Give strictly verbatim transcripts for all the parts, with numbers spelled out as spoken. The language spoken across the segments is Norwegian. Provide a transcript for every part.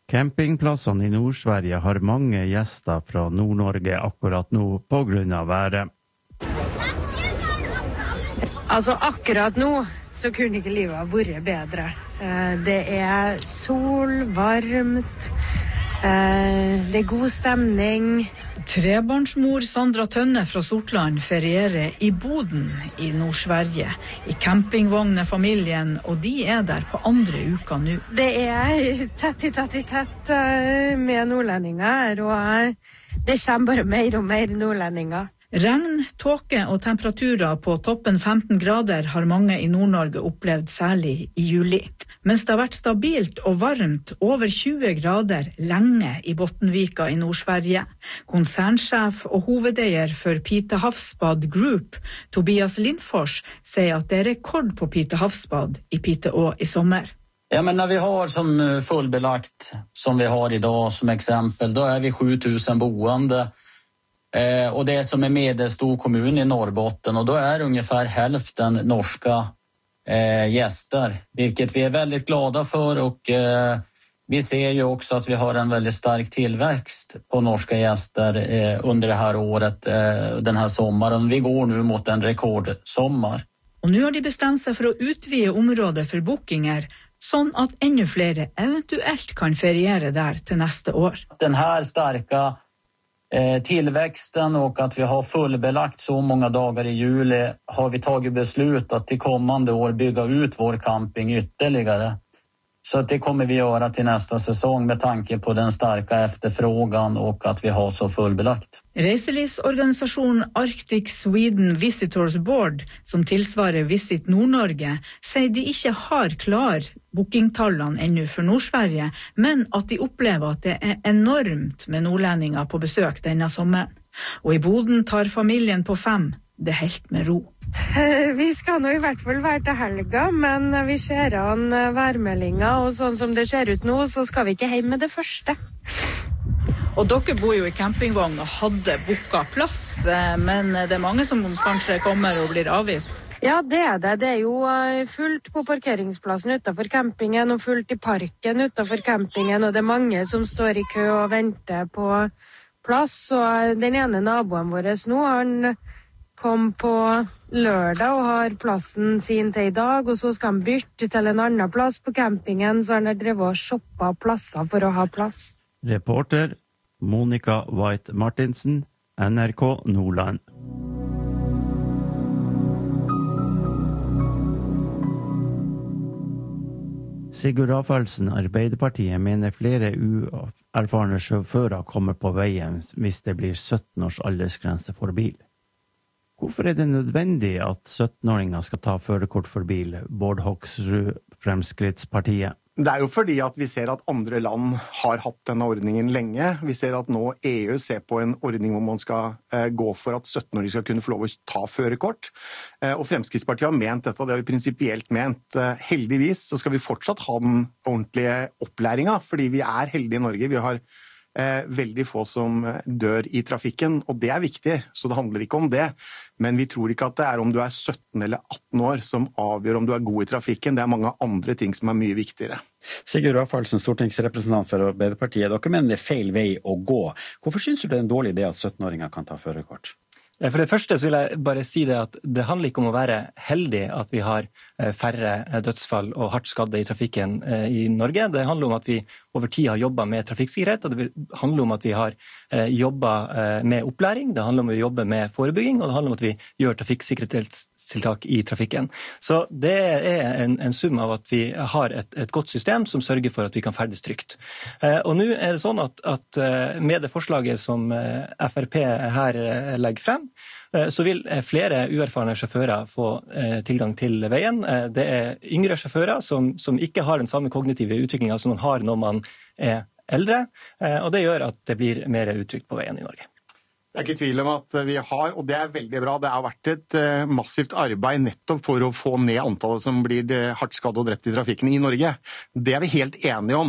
Campingplassene i Nord-Sverige har mange gjester fra Nord-Norge akkurat nå på grunn av været. Altså akkurat nå så kunne ikke livet ha vært bedre. Det er sol, varmt, det er god stemning. Trebarnsmor Sandra Tønne fra Sortland ferierer i Boden i Nord-Sverige. I campingvogn er familien, og de er der på andre uka nå. Det er tett i tett i tett med nordlendinger, og det kommer bare mer og mer nordlendinger. Regn, tåke og temperaturer på toppen femten grader har mange i Nord-Norge opplevd særlig i juli. Mens det har vært stabilt og varmt over tjue grader lenge i Bottenvika i Nord-Sverige. Konsernsjef og hovedeier for Pite Havsbad Group, Tobias Lindfors, sier at det er rekord på Pite Havsbad i Pite Å i sommer. Ja, men när vi har som fullbelagt som vi har idag som exempel, då är vi sju tusen boende. Eh, och det som är medelstor kommun i Norrbotten, och då är ungefär hälften norska eh, gäster, vilket vi är väldigt glada för, och eh, vi ser ju också att vi har en väldigt stark tillväxt på norska gäster eh, under det här året, eh, den här sommaren. Vi går nu mot en rekordsommar. Och nu har de bestämt sig för att utvide området för bookinger, sånn att ännu flere eventuellt kan feriere där till nästa år. Den här starka tillväxten och att vi har fullbelagt så många dagar i juli har vi tagit beslut att till kommande år bygga ut vår camping ytterligare. Så att det kommer vi göra till nästa säsong med tanke på den starka efterfrågan och att vi har så fullbelagt. Reiselivsorganisasjonen Arctic Sweden Visitors Board, som tilsvarer Visit Nord-Norge, sier de ikke har klar bookingtallene ennå for Nord-Sverige, men at de opplever at det er enormt med nordlendinger på besøk denne sommeren. Og i Boden tar familien på fem det helt med ro. Vi skal nå i hvert fall være til helga, men vi ser an værmeldinger, og sånn som det ser ut nå, så skal vi ikke hjem med det første. Og dere bor jo i campingvogn og hadde booket plass, men det er mange som kanskje kommer og blir avvist. Ja, det er det. Det er jo fullt på parkeringsplassen utenfor campingen, og fullt i parken utenfor campingen, og det er mange som står i kø og venter på plass. Og den ene naboen vår nå, han kom på lørdag og har plassen sin til i dag, og så skal han bytte til en annen plass på campingen, så han har drevet og shoppet plasser for å ha plass. Reporter Monica White Martinsen, N R K Nordland. Sigurd Rafaelsen, Arbeiderpartiet, mener flere uerfarne sjåfører kommer på veien hvis det blir sytten års aldersgrense for bil. Hvorfor er det nødvendig at sytten-åringer skal ta førerkort for bil, Bård Hoksrud, Fremskrittspartiet? Det er jo fordi at vi ser at andre land har hatt denne ordningen lenge. Vi ser at nå E U ser på en ordning hvor man skal eh, gå for at sytten-åringer skal kunne få lov å ta førerkort. Eh, og Fremskrittspartiet har ment dette, og det har vi prinsipielt ment. Eh, heldigvis så skal vi fortsatt ha den ordentlige opplæringen, fordi vi er heldige i Norge. Vi har Eh, veldig få som dør i trafikken, og det er viktig, så det handler ikke om det. Men vi tror ikke at det er om du er sytten eller atten år som avgjør om du er god i trafikken. Det er mange andre ting som er mye viktigere. Sigurd Rafaelsen, stortingsrepresentant for Arbeiderpartiet. Dere mener det er feil vei å gå. Hvorfor synes du det er en dårlig idé at sytten-åringer kan ta førerkort? For det første så vil jeg bare si det at det handler ikke om å være heldig at vi har færre dødsfall og hardt skadde i trafikken i Norge. Det handler om at vi over tid har jobbet med trafikksikkerhet, og det handler om at vi har jobbet med opplæring, det handler om at vi jobber med forebygging, og det handler om at vi gjør trafikksikkerhetstiltak i trafikken. Så det er en, en sum av at vi har et, et godt system som sørger for at vi kan ferdes trygt. Og nå er det sånn at, at med det forslaget som F R P her legger frem, så vil flere uerfarne sjåfører få tilgang til veien. Det er yngre sjåfører som, som ikke har den samme kognitive utviklingen som man har når man er eldre, og det gjør at det blir mer utrygt på veien i Norge. Det er ikke tvil om at vi har, og det er veldig bra, det har vært et uh, massivt arbeid nettopp for å få ned antallet som blir hardt skadd og drept i trafikken i Norge. Det er vi helt enige om.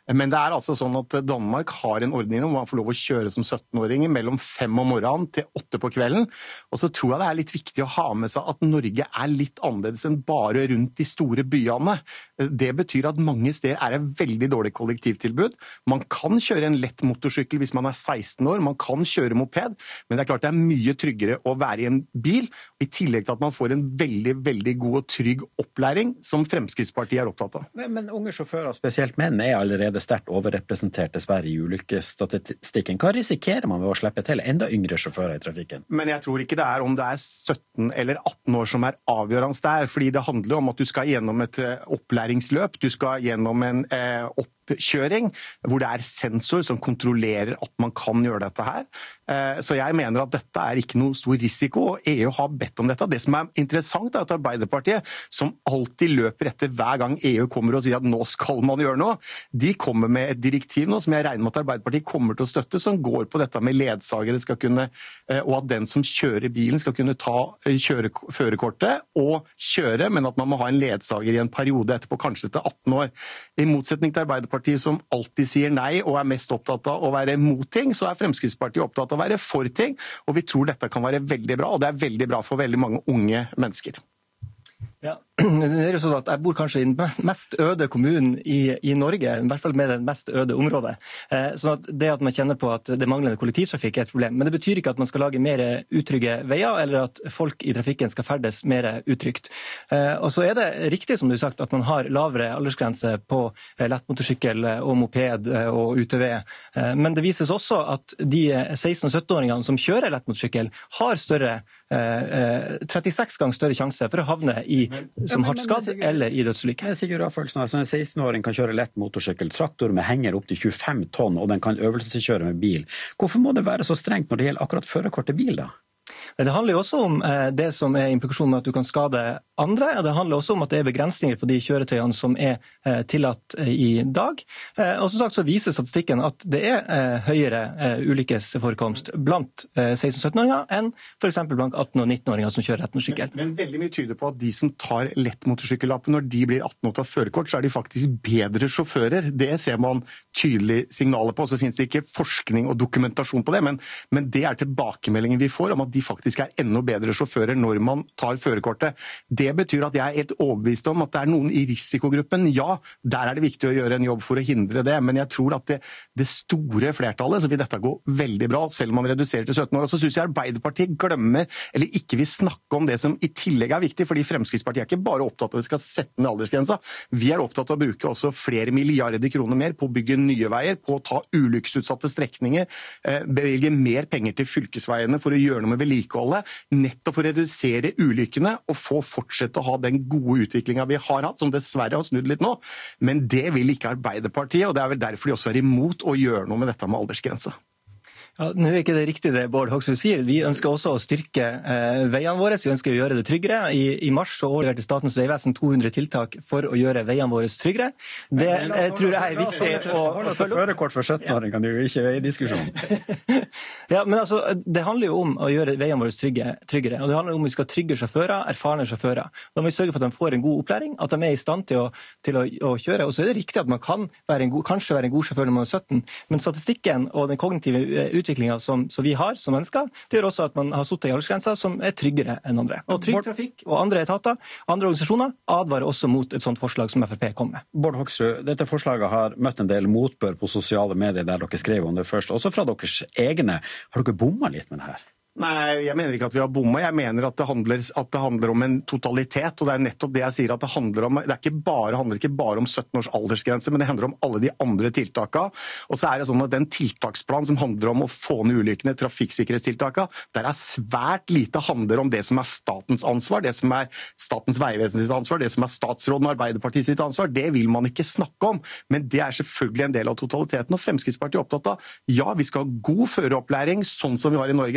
Men det er altså sånn at Danmark har en ordning hvor man får lov å kjøre som sytten-åring mellom fem om morgenen til åtte på kvelden. Og så tror jeg det er litt viktig å ha med seg at Norge er litt annerledes enn bare rundt de store byene. Det betyr at mange steder er det veldig dårlig kollektivtilbud. Man kan kjøre en lett motorsykkel hvis man er seksten år, man kan kjøre moped, men det er klart det er mye tryggere å være i en bil, i tillegg til at man får en veldig, veldig god og trygg opplæring, som Fremskrittspartiet er opptatt av. Men, men unge sjåfører, spesielt menn, er allerede sterkt overrepresentert dessverre i ulykkesstatistikken. Hva risikerer man ved å slippe til enda yngre sjåfører i trafikken? Men jeg tror ikke det er om det er sytten eller atten år som er avgjørende der, fordi det handler om at du skal gjennom et opplæringsløp, du skal gjennom en eh, oppkjøring, hvor det er sensor som kontrollerer at man kan gjøre dette her. Eh, så jeg mener at dette er ikke noe stor risiko, og E U har bedt om dette. Det som er interessant er at Arbeiderpartiet, som alltid løper etter hver gang E U kommer og sier at nå skal man gjøre noe, de kommer med et direktiv nå som jeg regner med at Arbeiderpartiet kommer til å støtte, som går på dette med ledsagere skal kunne, og at den som kjører bilen skal kunne ta kjøre, førerkortet og kjøre, men at man må ha en ledsager i en periode etterpå, kanskje til atten år. I motsetning til Arbeiderpartiet som alltid sier nei og er mest opptatt av å være mot ting, så er Fremskrittspartiet opptatt av å være for ting, og vi tror dette kan være veldig bra, og det er veldig bra for veldig mange unge mennesker. Ja, det er jo sånn at Jeg bor kanskje i den mest øde kommunen i, i Norge, i hvert fall med det mest øde området. Eh, sånn at Det at man kjenner på at det manglende kollektivtrafikk er et problem. Men det betyr ikke at man skal lage mer utrygge veier, eller at folk i trafikken skal ferdes mer utrygt. Eh, og så er det riktig som du har sagt, at man har lavere aldersgrense på lettmotorsykkel og moped og U T V. Eh, men det vises også at de seksten- og sytten-åringene som kjører lettmotorsykkel, har større trettiseks ganger større sjanse for å havne i, som hardt skadd eller i dødsulykke. Sigurd Rafaelsen, altså en seksten-åring kan kjøre lett motorsykkel, traktor med henger opp til tjuefem tonn, og den kan øvelseskjøre med bil. Hvorfor må det være så strengt når det gjelder akkurat førerkort til bil da? Det handler jo også om det som er implikasjonen med at du kan skade andre, og det handler også om at det er begrensninger på de kjøretøyene som er tillatt i dag. Og som sagt så viser statistikken at det er høyere ulykkesforekomst blant seksten- og sytten-åringer enn for eksempel blant atten- og nitten-åringer som kjører lettmotorsykkel. Men, men veldig mye tyder på at de som tar lettmotorsykkellappen, når de blir atten og tar førerkort, så er de faktisk bedre sjåfører. Det ser man tydelig signaler på, så finnes det ikke forskning og dokumentasjon på det, men, men det er tilbakemeldingen vi får om at de faktisk er enda bedre sjåfører når man tar førerkortet. Det betyr at jeg er helt overbevist om at det er noen i risikogruppen. Ja, der er det viktig å gjøre en jobb for å hindre det, men jeg tror at det, det store flertallet så vil dette gå veldig bra, selv om man reduserer til sytten år. Og så synes jeg Arbeiderpartiet glemmer, eller ikke vil snakke om det som i tillegg er viktig, fordi Fremskrittspartiet er ikke bare opptatt av at vi skal sette ned aldersgrensa. Vi er opptatt av å bruke også flere milliarder kroner mer på å bygge nye veier, på å ta ulykkesutsatte strekninger, bevilge mer penger til fylkesveiene for å gjøre noe med vedlikeholdet, nettopp for å redusere ulykkene og få fortsette å ha den gode utviklingen vi har hatt, som dessverre har snudd litt nå. Men det vil ikke Arbeiderpartiet, og det er vel derfor de også er imot å gjøre noe med dette med aldersgrense. Ja, nå er ikke det riktig det Bård Hoksrud sier. Vi ønsker også å styrke eh, veiene våre, vi ønsker å gjøre det tryggere. I, i mars så overleverte Statens vegvesen to hundre tiltak for å gjøre veiene våre tryggere. Det eh, tror jeg er viktig å, å følge opp. Førerkort for sytten-åring kan du jo ikke være i diskusjon. Ja, men altså, det handler jo om å gjøre veiene våre trygge, tryggere, og det handler om at vi skal trygge sjåfører, erfarne sjåfører. Da må vi sørge for at de får en god opplæring, at de er i stand til å, til å, å kjøre. Og så er det riktig at man kan være en god, kanskje være en god sjåfør når man er sytten, men statistikken og den kognitive utviklingen som, som vi har som mennesker, det gjør også at man har suttet i aldersgrenser som er tryggere enn andre. Og Trygg Trafikk og andre etater, andre organisasjoner, advarer også mot et sånt forslag som F R P kom med. Bård Hoksrud, dette forslaget har møtt en del motbør på sosiale medier der dere skrev om det først, også fra deres egne. Har dere bommet litt med det her? Nei, jeg mener ikke at vi har bommet. Jeg mener at det, handler, at det handler om en totalitet, og det er nettopp det jeg sier at det handler om. Det er ikke bare, handler ikke bare om sytten års aldersgrense, men det handler om alle de andre tiltakene. Og så er det sånn at den tiltaksplanen som handler om å få ned ulykkene, trafikksikkerhetstiltakene, der er svært lite handler om det som er statens ansvar, det som er Statens vegvesen sitt ansvar, det som er statsråden og Arbeiderpartiet sitt ansvar. Det vil man ikke snakke om, men det er selvfølgelig en del av totaliteten, og Fremskrittspartiet er opptatt av, ja, vi skal ha god føreropplæring, sånn som vi har i Norge. Det er en av de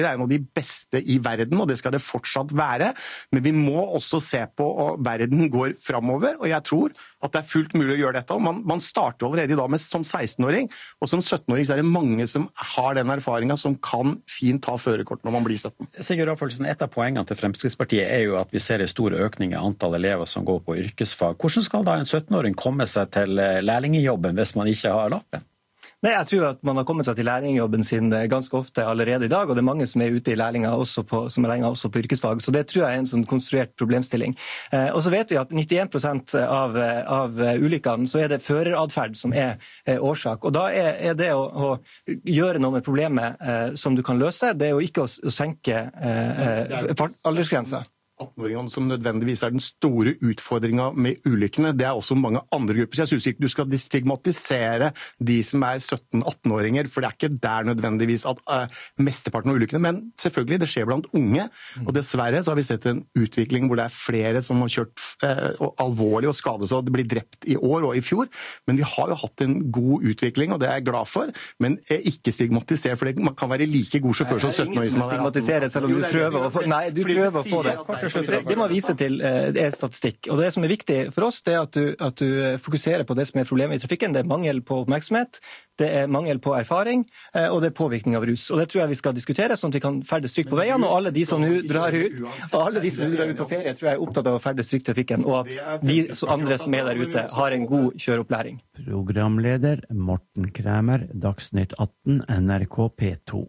beste i verden, og det skal det fortsatt være. Men vi må også se på at verden går framover, og jeg tror at det er fullt mulig å gjøre dette. Og man, man starter allerede i dag med, som seksten-åring, og som sytten-åring så er det mange som har den erfaringen som kan fint ta førerkort når man blir sytten. Sigurd Rafaelsen, et av poengene til Fremskrittspartiet er jo at vi ser en stor økning i antall elever som går på yrkesfag. Hvordan skal da en sytten-åring komme seg til lærlingjobben hvis man ikke har lappen? Nei, jeg tror at man har kommet seg til lærlingjobben sin ganske ofte allerede i dag, og det er mange som er ute i lærlinger også på, som er lærlinger også på yrkesfag, så det tror jeg er en sånn konstruert problemstilling. Eh, og så vet vi at nittien prosent av, av ulykkene så er det føreradferd som er eh, årsak, og da er, er det å, å gjøre noe med problemet eh, som du kan løse, det er jo ikke å, å senke eh, aldersgrenser. atten-åringene som nødvendigvis er den store utfordringen med ulykkene. Det er også mange andre grupper. Så jeg synes ikke du skal stigmatisere de som er sytten-atten-åringer, for det er ikke der nødvendigvis at uh, mesteparten av ulykkene. Men selvfølgelig, det skjer blant unge. Og dessverre så har vi sett en utvikling hvor det er flere som har kjørt uh, alvorlig og skadet seg, og det blir drept i år og i fjor. Men vi har jo hatt en god utvikling, og det er jeg glad for. Men uh, ikke stigmatisere, for det, man kan være like god sjåfør som sytten-åring som man er atten. Selv om du prøver å få, nei, du prøver å få det. Det, det man viser til er statistikk, og det som er viktig for oss det er at du, at du fokuserer på det som er problemet i trafikken. Det er mangel på oppmerksomhet, det er mangel på erfaring, og det er påvirkning av rus. Og det tror jeg vi skal diskutere, sånn at vi kan ferdes trygt på veiene, og alle de som nå drar ut, og alle de som nå drar ut på ferie tror jeg er opptatt av å ferdes trygt i trafikken, og at de andre som er der ute har en god kjøreopplæring. Programleder Morten Kræmer, Dagsnytt atten, N R K P to.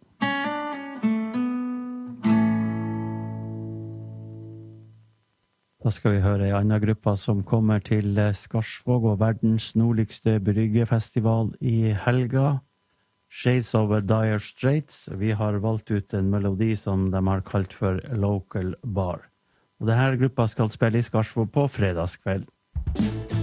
Da skal vi høre en annen gruppe som kommer til Skarsvåg og verdens nordligste bryggefestival i helga. Shades of Dire Straits. Vi har valgt ut en melodi som de har kalt for Local Bar. Og denne gruppa skal spille i Skarsvåg på fredagskveld.